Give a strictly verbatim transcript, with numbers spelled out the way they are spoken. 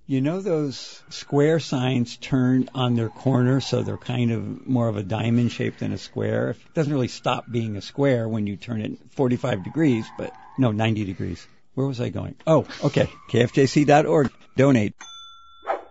You know those square signs turn on their corner, so they're kind of more of a diamond shape than a square? It doesn't really stop being a square when you turn it forty-five degrees, but no, ninety degrees. Where was I going? Oh, okay. K F J C dot org. Donate.